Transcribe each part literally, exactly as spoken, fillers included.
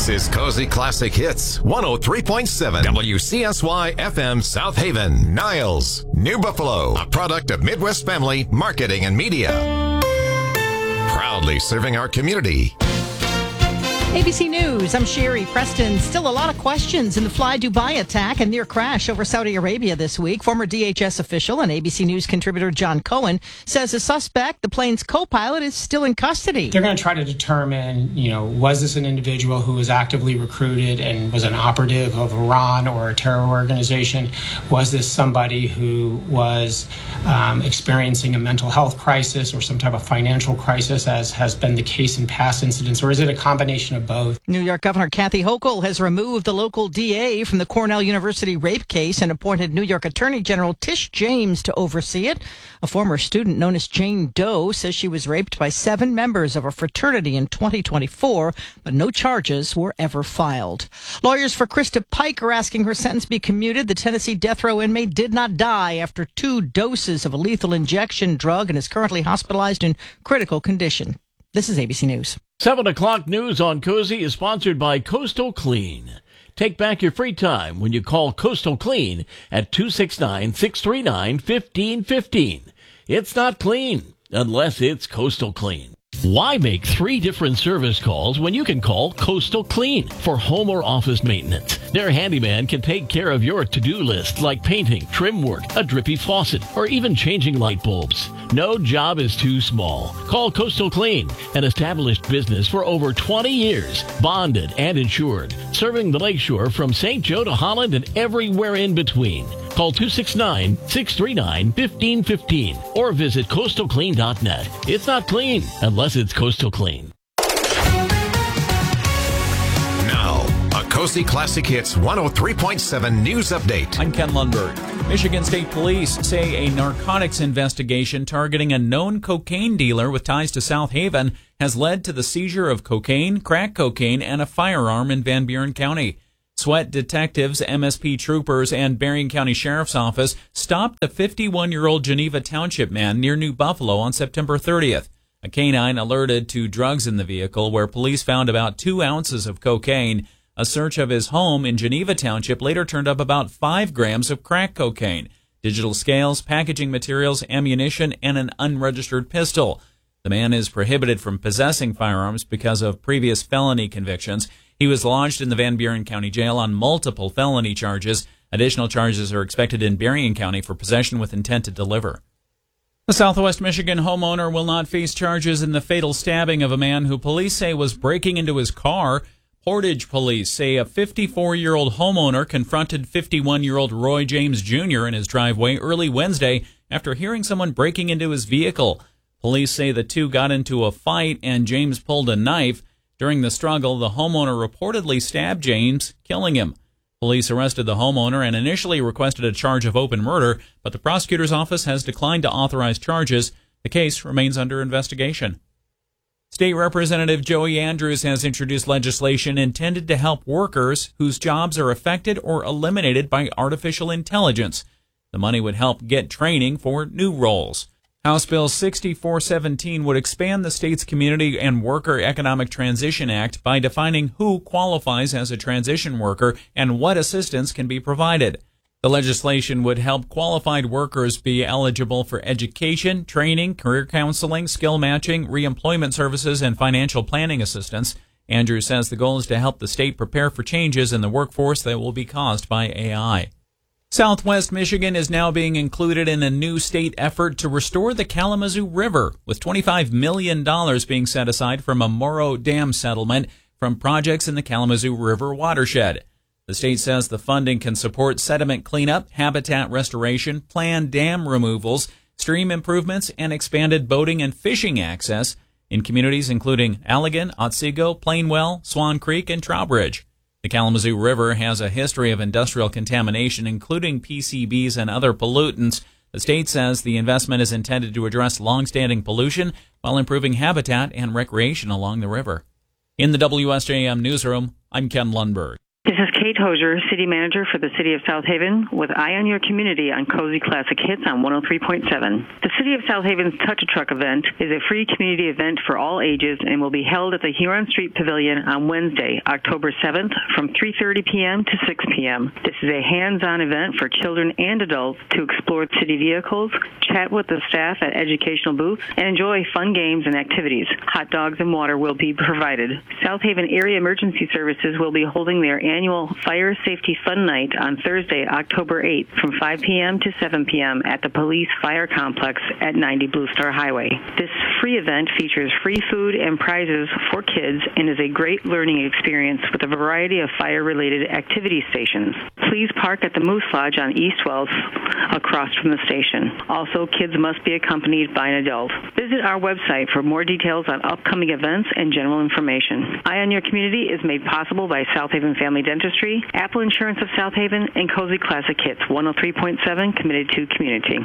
This is Cozy Classic Hits, one oh three point seven W C S Y F M South Haven, Niles, New Buffalo, a product of Midwest Family Marketing and Media. Proudly serving our community. A B C News, I'm Sherry Preston. Still a lot of questions in the Fly Dubai attack and near crash over Saudi Arabia this week. Former D H S official and A B C News contributor John Cohen says the suspect, the plane's co-pilot, is still in custody. They're going to try to determine, you know, was this an individual who was actively recruited and was an operative of Iran or a terror organization? Was this somebody who was um, experiencing a mental health crisis or some type of financial crisis, as has been the case in past incidents? Or is it a combination of both? New York Governor Kathy Hochul has removed the local D A from the Cornell University rape case and appointed New York Attorney General Tish James to oversee it. A former student known as Jane Doe says she was raped by seven members of a fraternity in twenty twenty-four, but no charges were ever filed. Lawyers for Krista Pike are asking her sentence be commuted. The Tennessee death row inmate did not die after two doses of a lethal injection drug and is currently hospitalized in critical condition. This is A B C News. seven o'clock news on Cozy is sponsored by Coastal Clean. Take back your free time when you call Coastal Clean at two six nine, six three nine, one five one five. It's not clean unless it's Coastal Clean. Why make three different service calls when you can call Coastal Clean for home or office maintenance? Their handyman can take care of your to-do list like painting, trim work, a drippy faucet, or even changing light bulbs. No job is too small. Call Coastal Clean, an established business for over twenty years, bonded and insured, serving the Lakeshore from Saint Joe to Holland and everywhere in between. Call two six nine, six three nine, one five one five or visit coastal clean dot net. It's not clean unless it's Coastal Clean. Now, a Cozy Classic Hits one oh three point seven news update. I'm Ken Lundberg. Michigan State Police say a narcotics investigation targeting a known cocaine dealer with ties to South Haven has led to the seizure of cocaine, crack cocaine, and a firearm in Van Buren County. Sweat detectives, M S P troopers, and Berrien County Sheriff's Office stopped the fifty-one-year-old Geneva Township man near New Buffalo on September thirtieth. A canine alerted to drugs in the vehicle, where police found about two ounces of cocaine. A search of his home in Geneva Township later turned up about five grams of crack cocaine, digital scales, packaging materials, ammunition, and an unregistered pistol. The man is prohibited from possessing firearms because of previous felony convictions. He was lodged in the Van Buren County Jail on multiple felony charges. Additional charges are expected in Berrien County for possession with intent to deliver. The Southwest Michigan homeowner will not face charges in the fatal stabbing of a man who police say was breaking into his car. Portage police say a fifty-four-year-old homeowner confronted fifty-one-year-old Roy James Junior in his driveway early Wednesday after hearing someone breaking into his vehicle. Police say the two got into a fight and James pulled a knife. During the struggle, the homeowner reportedly stabbed James, killing him. Police arrested the homeowner and initially requested a charge of open murder, but the prosecutor's office has declined to authorize charges. The case remains under investigation. State Representative Joey Andrews has introduced legislation intended to help workers whose jobs are affected or eliminated by artificial intelligence. The money would help get training for new roles. House Bill sixty-four seventeen would expand the state's Community and Worker Economic Transition Act by defining who qualifies as a transition worker and what assistance can be provided. The legislation would help qualified workers be eligible for education, training, career counseling, skill matching, reemployment services, and financial planning assistance. Andrews says the goal is to help the state prepare for changes in the workforce that will be caused by A I. Southwest Michigan is now being included in a new state effort to restore the Kalamazoo River, with twenty-five million dollars being set aside from a Morrow Dam settlement from projects in the Kalamazoo River watershed. The state says the funding can support sediment cleanup, habitat restoration, planned dam removals, stream improvements, and expanded boating and fishing access in communities including Allegan, Otsego, Plainwell, Swan Creek, and Trowbridge. The Kalamazoo River has a history of industrial contamination, including P C Bs and other pollutants. The state says the investment is intended to address long-standing pollution while improving habitat and recreation along the river. In the W S J M newsroom, I'm Ken Lundberg. To is Kate Hosier, City Manager for the City of South Haven, with Eye on Your Community on Cozy Classic Hits on one oh three point seven. The City of South Haven's Touch a Truck event is a free community event for all ages and will be held at the Huron Street Pavilion on Wednesday, October seventh from three thirty p.m. to six p.m. This is a hands-on event for children and adults to explore city vehicles, chat with the staff at educational booths, and enjoy fun games and activities. Hot dogs and water will be provided. South Haven Area Emergency Services will be holding their annual Fire Safety Fun Night on Thursday, October eighth from five p.m. to seven p.m. at the Police Fire Complex at ninety Blue Star Highway. This free event features free food and prizes for kids and is a great learning experience with a variety of fire-related activity stations. Please park at the Moose Lodge on East twelfth across from the station. Also, kids must be accompanied by an adult. Visit our website for more details on upcoming events and general information. Eye on Your Community is made possible by South Haven Family Dentistry, Apple Insurance of South Haven, and Cozy Classic Hits one oh three point seven, committed to community.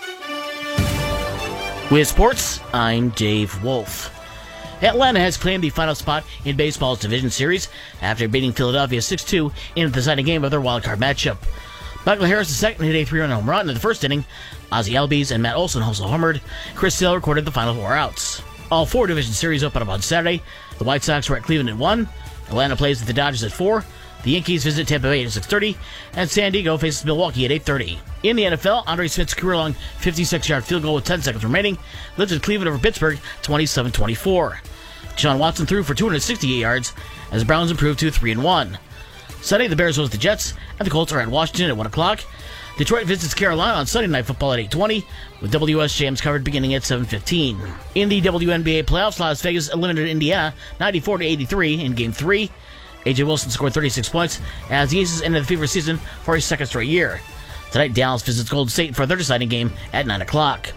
With sports, I'm Dave Wolf. Atlanta has claimed the final spot in baseball's division series after beating Philadelphia six two in the deciding game of their wildcard matchup. Michael Harris the second hit a three-run home run in the first inning. Ozzie Albies and Matt Olson also homered. Chris Sale recorded the final four outs. All four division series open up on Saturday. The White Sox were at Cleveland at one. Atlanta plays with the Dodgers at four. The Yankees visit Tampa Bay at six thirty, and San Diego faces Milwaukee at eight thirty. In the N F L, Andre Smith's career-long fifty-six-yard field goal with ten seconds remaining lifted Cleveland over Pittsburgh twenty-seven twenty-four. Deshaun Watson threw for two hundred sixty-eight yards as the Browns improved to three and one. Sunday, the Bears host the Jets, and the Colts are at Washington at one o'clock. Detroit visits Carolina on Sunday Night Football at eight twenty, with W S J M's coverage beginning at seven fifteen. In the W N B A playoffs, Las Vegas eliminated Indiana ninety-four to eighty-three in Game three. A J Wilson scored thirty-six points as the Aces ended the fever season for a second straight year. Tonight, Dallas visits Golden State for their deciding game at nine o'clock.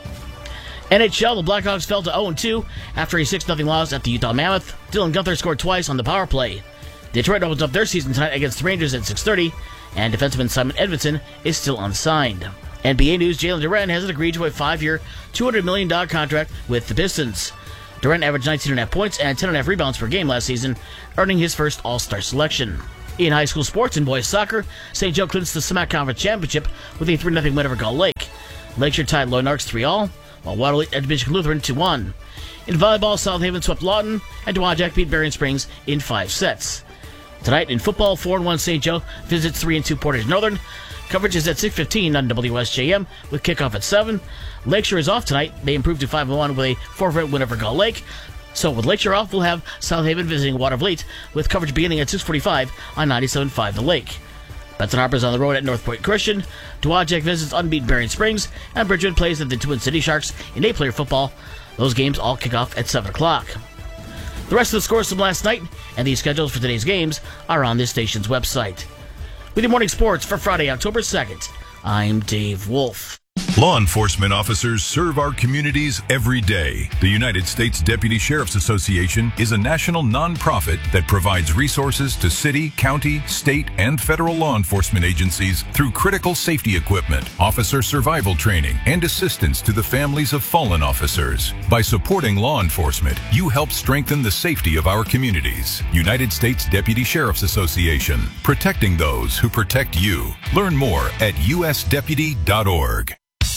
N H L, the Blackhawks fell to oh and two after a six nothing loss at the Utah Mammoth. Dylan Gunther scored twice on the power play. Detroit opens up their season tonight against the Rangers at six thirty, and defenseman Simon Edvinsson is still unsigned. N B A news, Jalen Duren has agreed to a five-year, two hundred million dollars contract with the Pistons. Duren averaged nineteen point five points and ten point five rebounds per game last season, earning his first All-Star selection. In high school sports and boys soccer, Saint Joe clinched the S M A C Conference Championship with a three nothing win over Gull Lake. Lakeshore tied Loy-Narks three all, while Waterloo edged Michigan Lutheran two one. In volleyball, South Haven swept Lawton, and Dowagiac beat Berrien Springs in five sets. Tonight in football, four and one Saint Joe visits three and two Portage Northern. Coverage is at six fifteen on W S J M with kickoff at seven. Lakeshore is off tonight. They improved to five and one with a four-point win over Gull Lake. So with Lakeshore off, we'll have South Haven visiting Watervliet with coverage beginning at six forty-five on ninety-seven point five The Lake. Benson Harbor's on the road at North Point Christian. Dowagiac visits unbeaten Berrien Springs, and Bridgewood plays at the Twin City Sharks in eight-player football. Those games all kick off at seven o'clock. The rest of the scores from last night and the schedules for today's games are on this station's website. With your morning sports for Friday, October second, I'm Dave Wolf. Law enforcement officers serve our communities every day. The United States Deputy Sheriff's Association is a national nonprofit that provides resources to city, county, state, and federal law enforcement agencies through critical safety equipment, officer survival training, and assistance to the families of fallen officers. By supporting law enforcement, you help strengthen the safety of our communities. United States Deputy Sheriff's Association, protecting those who protect you. Learn more at u s deputy dot org.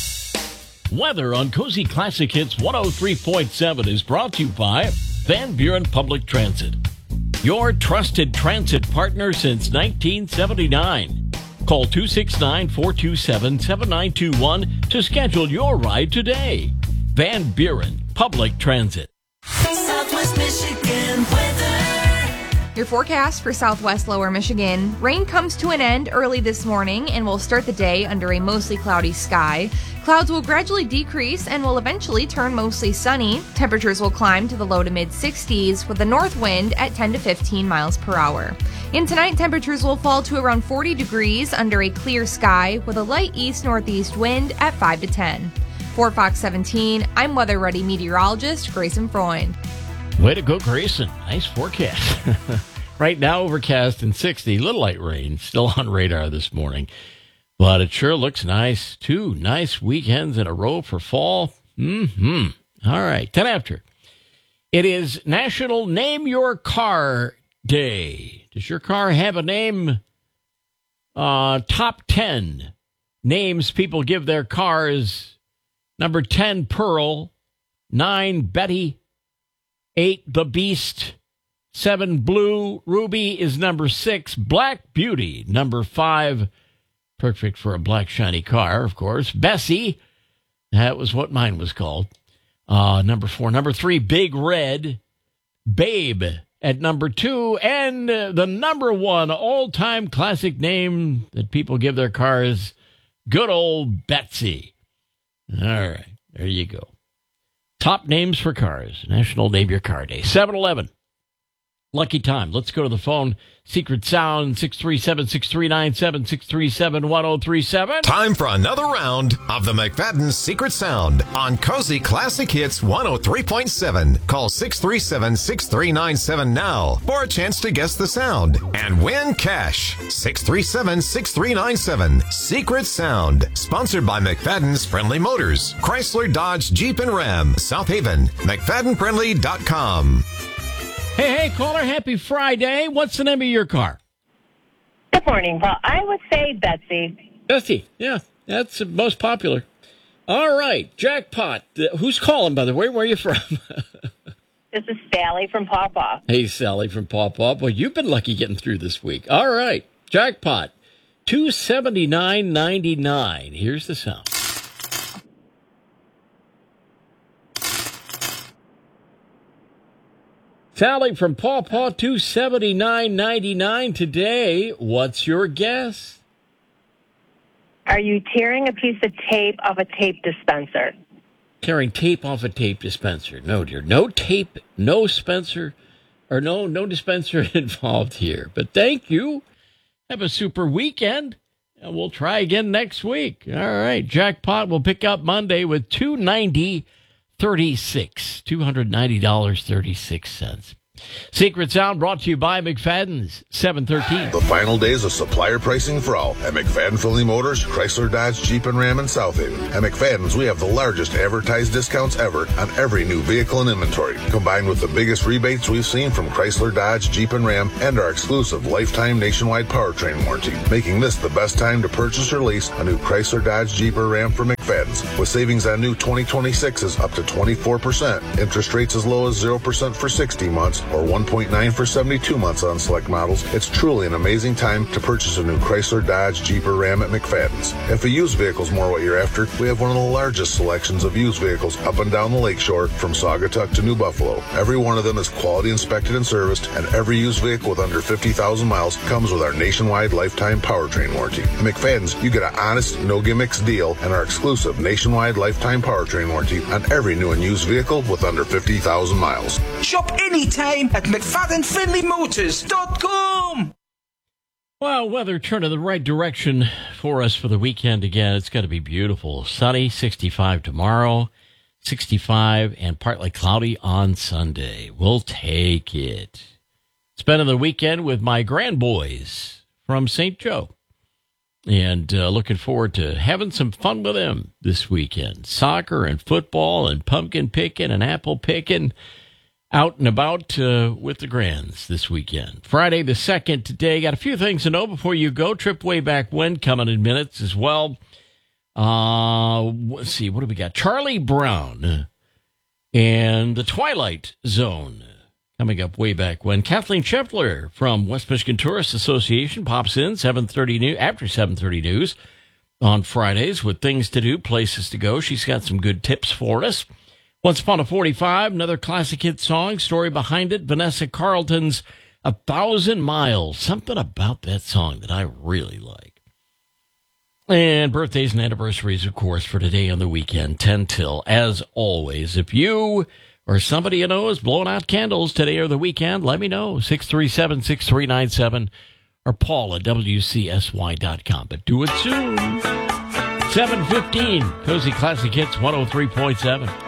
Weather on Cozy Classic Hits one oh three point seven is brought to you by Van Buren Public Transit, your trusted transit partner since nineteen seventy-nine. Call two six nine, four two seven, seven nine two one to schedule your ride today. Van Buren Public Transit. Southwest Michigan weather. Your forecast for Southwest Lower Michigan. Rain comes to an end early this morning and will start the day under a mostly cloudy sky. Clouds will gradually decrease and will eventually turn mostly sunny. Temperatures will climb to the low to mid sixties with a north wind at ten to fifteen miles per hour. In tonight, temperatures will fall to around forty degrees under a clear sky with a light east-northeast wind at five to ten. For Fox seventeen, I'm Weather Ready meteorologist Grayson Freund. Way to go, Grayson. Nice forecast. Right now, overcast and sixty. Little light rain still on radar this morning. But it sure looks nice. Two nice weekends in a row for fall. Mm-hmm. All right. ten after. It is National Name Your Car Day. Does your car have a name? Uh, top ten names people give their cars. Number ten, Pearl. Nine, Betty. Eight, The Beast. Seven, Blue. Ruby is number six. Black Beauty, number five. Perfect for a black, shiny car, of course. Bessie. That was what mine was called. Uh, number four. Number three, Big Red. Babe at number two. And uh, the number one all-time classic name that people give their cars, good old Betsy. All right, there you go. Top names for cars. National Name Your Car Day. seven eleven. Lucky time. Let's go to the phone. Secret Sound, six three seven, six three nine seven, six three seven, one oh three seven. Time for another round of the McFadden Secret Sound on Cozy Classic Hits one oh three point seven. Call six three seven, six three nine seven now for a chance to guess the sound and win cash. six three seven, six three nine seven. Secret Sound. Sponsored by McFadden's Friendly Motors. Chrysler, Dodge, Jeep, and Ram. South Haven. McFadden Friendly dot com. Hey, hey, caller, happy Friday. What's the name of your car? Good morning, Paul. I would say Betsy. Betsy, yeah, that's the most popular. All right, jackpot. Uh, who's calling, by the way? Where are you from? This is Sally from Paw Paw. Hey, Sally from Paw Paw. Well, you've been lucky getting through this week. All right, jackpot. two seventy-nine ninety-nine. Here's the sound. Sally from Paw Paw, two seventy-nine ninety-nine today. What's your guess? Are you tearing a piece of tape off a tape dispenser? Tearing tape off a tape dispenser. No, dear. No tape, no Spencer, or no, no dispenser involved here. But thank you. Have a super weekend, and we'll try again next week. All right, jackpot will pick up Monday with two ninety thirty-six, two hundred ninety dollars and thirty-six cents. Secret Sound brought to you by McFadden's, seven thirteen. The final days of supplier pricing for all at McFadden Friendly Motors, Chrysler, Dodge, Jeep, and Ram in South Haven. At McFadden's, we have the largest advertised discounts ever on every new vehicle in inventory, combined with the biggest rebates we've seen from Chrysler, Dodge, Jeep, and Ram, and our exclusive lifetime nationwide powertrain warranty, making this the best time to purchase or lease a new Chrysler, Dodge, Jeep, or Ram from McFadden's, with savings on new twenty twenty-sixes up to twenty-four percent, interest rates as low as zero percent for sixty months, or one point nine for seventy-two months on select models. It's truly an amazing time to purchase a new Chrysler, Dodge, Jeep, or Ram at McFadden's. If a used vehicle is more what you're after, we have one of the largest selections of used vehicles up and down the lakeshore from Saugatuck to New Buffalo. Every one of them is quality inspected and serviced, and every used vehicle with under fifty thousand miles comes with our nationwide lifetime powertrain warranty. At McFadden's, you get an honest, no gimmicks deal and our exclusive nationwide lifetime powertrain warranty on every new and used vehicle with under fifty thousand miles. Shop anytime at McFadden Friendly Motors dot com. Well, weather turned in the right direction for us for the weekend again. It's going to be beautiful. Sunny, sixty-five tomorrow, sixty-five, and partly cloudy on Sunday. We'll take it. Spending the weekend with my grandboys from Saint Joe. And uh, looking forward to having some fun with them this weekend. Soccer and football and pumpkin picking and apple picking. Out and about uh, with the grands this weekend. Friday the second today. Got a few things to know before you go. Trip way back when coming in minutes as well. Uh, let's see. What do we got? Charlie Brown and the Twilight Zone coming up way back when. Kathleen Scheffler from West Michigan Tourist Association pops in seven thirty news, after seven thirty news on Fridays with things to do, places to go. She's got some good tips for us. Once Upon a forty-five, another classic hit song, story behind it, Vanessa Carlton's A Thousand Miles. Something about that song that I really like. And birthdays and anniversaries, of course, for today on the weekend, ten till. As always, if you or somebody you know is blowing out candles today or the weekend, let me know. six three seven, six three nine seven or Paul at W C S Y dot com. But do it soon. seven fifteen, Cozy Classic Hits one oh three point seven.